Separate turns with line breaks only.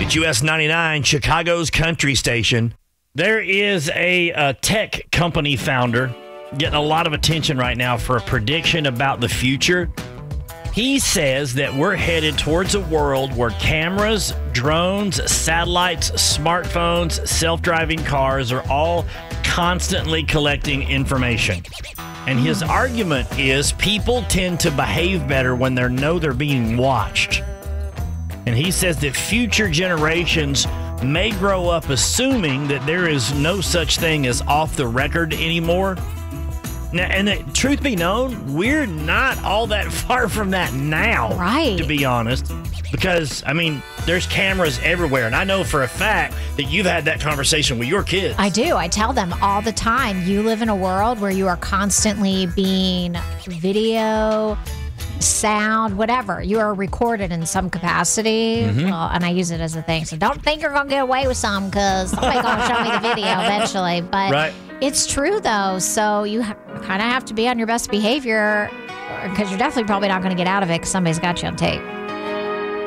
It's US 99, Chicago's country station. There is a tech company founder getting a lot of attention right now for a prediction about the future. He says that we're headed towards a world where cameras, drones, satellites, smartphones, self-driving cars are all constantly collecting information. And his argument is people tend to behave better when they know they're being watched. And he says that future generations may grow up assuming that there is no such thing as off the record anymore. Now, and the truth be known, we're not all that far from that now,
right?
To be honest. Because, I mean, there's cameras everywhere. And I know for a fact that you've had that conversation with your kids.
I do. I tell them all the time, you live in a world where you are constantly being video, sound, whatever. You are recorded in some capacity.
Mm-hmm.
Well, and I use it as a thing. So don't think you're going to get away with some because somebody's going to show me the video eventually. But
right.
It's true, though. So you kind of have to be on your best behavior because you're definitely probably not going to get out of it because somebody's got you on tape.